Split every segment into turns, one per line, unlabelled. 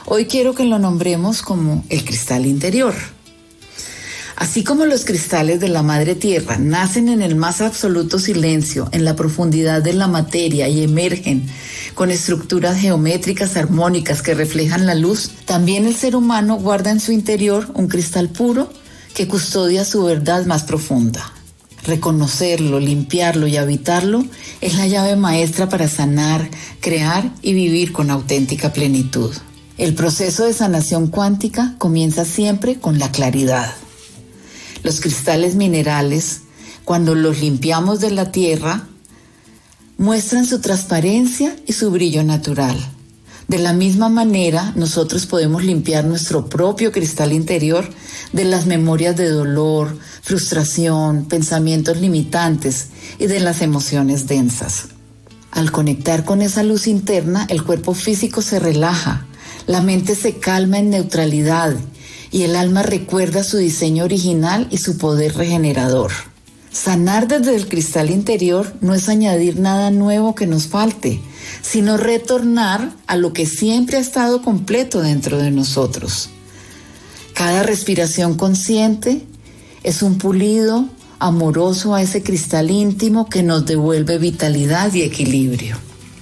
Hoy quiero que lo nombremos como el cristal interior. Así como los cristales de la madre tierra nacen en el más absoluto silencio, en la profundidad de la materia y emergen con estructuras geométricas armónicas que reflejan la luz, también el ser humano guarda en su interior un cristal puro que custodia su verdad más profunda. Reconocerlo, limpiarlo y habitarlo es la llave maestra para sanar, crear y vivir con auténtica plenitud. El proceso de sanación cuántica comienza siempre con la claridad. Los cristales minerales, cuando los limpiamos de la tierra, muestran su transparencia y su brillo natural. De la misma manera, nosotros podemos limpiar nuestro propio cristal interior de las memorias de dolor, frustración, pensamientos limitantes y de las emociones densas. Al conectar con esa luz interna, el cuerpo físico se relaja, la mente se calma en neutralidad y el alma recuerda su diseño original y su poder regenerador. Sanar desde el cristal interior no es añadir nada nuevo que nos falte, sino retornar a lo que siempre ha estado completo dentro de nosotros. Cada respiración consciente es un pulido amoroso a ese cristal íntimo que nos devuelve vitalidad y equilibrio.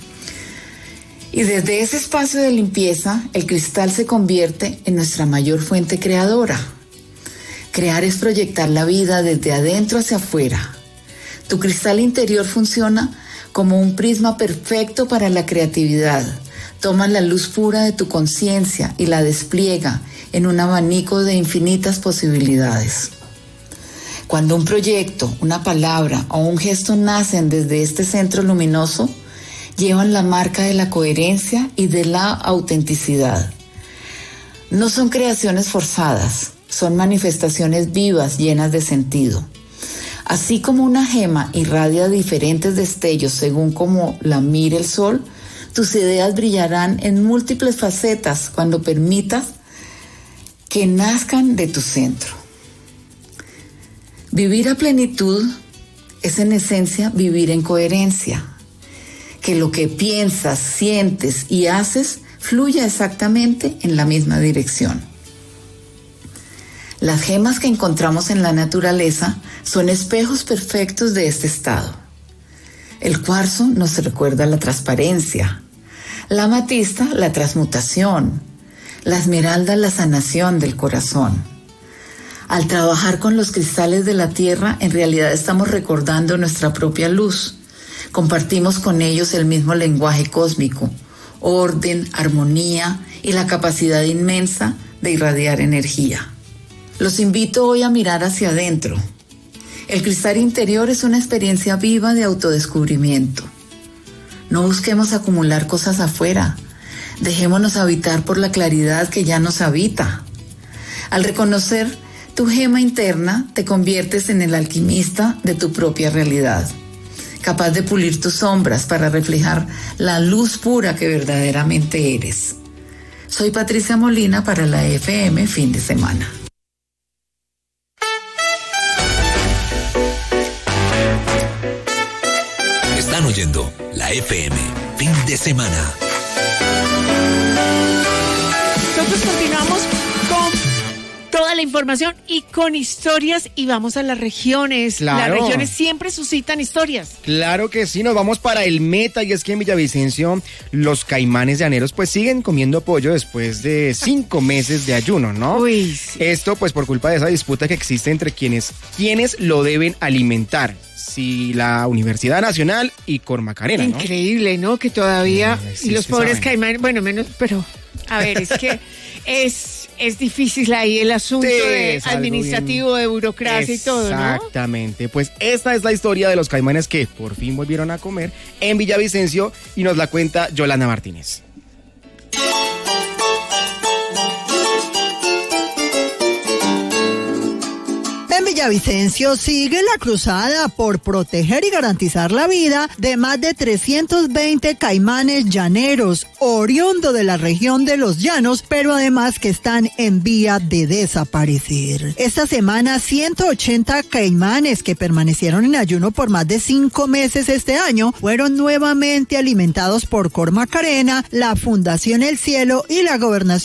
Y desde ese espacio de limpieza, el cristal se convierte en nuestra mayor fuente creadora. Crear es proyectar la vida desde adentro hacia afuera. Tu cristal interior funciona como un prisma perfecto para la creatividad. Toma la luz pura de tu conciencia y la despliega en un abanico de infinitas posibilidades. Cuando un proyecto, una palabra o un gesto nacen desde este centro luminoso, llevan la marca de la coherencia y de la autenticidad. No son creaciones forzadas, son manifestaciones vivas llenas de sentido. Así como una gema irradia diferentes destellos según cómo la mire el sol, tus ideas brillarán en múltiples facetas cuando permitas que nazcan de tu centro. Vivir a plenitud es en esencia vivir en coherencia. Que lo que piensas, sientes y haces fluya exactamente en la misma dirección. Las gemas que encontramos en la naturaleza son espejos perfectos de este estado. El cuarzo nos recuerda la transparencia, la amatista la transmutación, la esmeralda la sanación del corazón. Al trabajar con los cristales de la tierra, en realidad estamos recordando nuestra propia luz. Compartimos con ellos el mismo lenguaje cósmico, orden, armonía y la capacidad inmensa de irradiar energía. Los invito hoy a mirar hacia adentro. El cristal interior es una experiencia viva de autodescubrimiento. No busquemos acumular cosas afuera. Dejémonos habitar por la claridad que ya nos habita. Al reconocer tu gema interna, te conviertes en el alquimista de tu propia realidad, capaz de pulir tus sombras para reflejar la luz pura que verdaderamente eres. Soy Patricia Molina para la FM Fin de Semana.
Están oyendo la FM Fin de Semana.
Nosotros continuamos con toda la información y con historias y vamos a las regiones.
Claro.
Las regiones siempre suscitan historias.
Claro que sí, nos vamos para el Meta y es que en Villavicencio los caimanes llaneros pues siguen comiendo pollo después de 5 meses de ayuno, ¿no?
Uy, sí.
Esto pues por culpa de esa disputa que existe entre quienes lo deben alimentar. Si la Universidad Nacional y Cormacarena, ¿no?
Increíble, ¿no? Que todavía
Sí,
y los
sí
pobres
saben.
caimanes, bueno, menos, pero a ver, es que es difícil ahí el asunto
Sí,
de
es algo
administrativo, de burocracia y todo, ¿no?
Exactamente, pues esta es la historia de los caimanes que por fin volvieron a comer en Villavicencio y nos la cuenta Yolanda Martínez.
En Villavicencio sigue la cruzada por proteger y garantizar la vida de más de 320 caimanes llaneros, oriundo de la región de los Llanos, pero además que están en vía de desaparecer. Esta semana, 180 caimanes que permanecieron en ayuno por más de 5 meses este año fueron nuevamente alimentados por Cormacarena, la Fundación El Cielo y la Gobernación